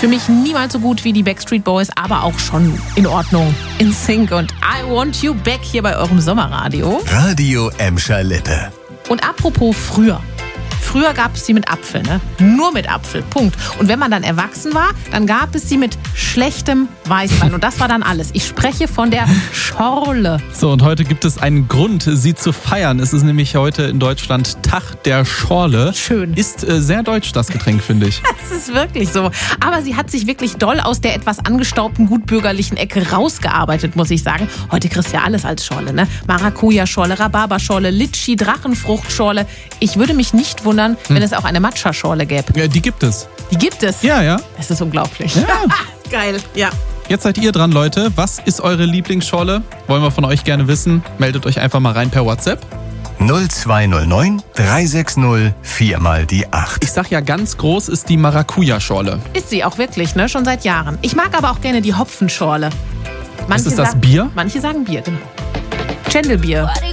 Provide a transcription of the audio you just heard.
Für mich niemals so gut wie die Backstreet Boys, aber auch schon in Ordnung. NSYNC und I Want You Back hier bei eurem Sommerradio. Radio Emscher Lippe. Und apropos früher. Früher gab es sie mit Apfel, ne? Nur mit Apfel, Punkt. Und wenn man dann erwachsen war, dann gab es sie mit schlechtem Weißwein. Und das war dann alles. Ich spreche von der Schorle. So, und heute gibt es einen Grund, sie zu feiern. Es ist nämlich heute in Deutschland Tag der Schorle. Schön. Ist sehr deutsch, das Getränk, finde ich. Das ist wirklich so. Aber sie hat sich wirklich doll aus der etwas angestaubten, gutbürgerlichen Ecke rausgearbeitet, muss ich sagen. Heute kriegst du ja alles als Schorle, ne? Maracuja-Schorle, Rhabarberschorle, Litschi, Drachenfruchtschorle. Ich würde mich nicht wundern, wenn es auch eine Matcha-Schorle gäbe. Ja, die gibt es. Die gibt es? Ja. Das ist unglaublich. Ja. Geil, ja. Jetzt seid ihr dran, Leute. Was ist eure Lieblingsschorle? Wollen wir von euch gerne wissen. Meldet euch einfach mal rein per WhatsApp. 0209 360 4 mal die 8. Ich sag ja, ganz groß ist die Maracuja-Schorle. Ist sie auch wirklich, ne? Schon seit Jahren. Ich mag aber auch gerne die Hopfenschorle. Ist das Bier? Manche sagen Bier, genau. Chendel-Bier.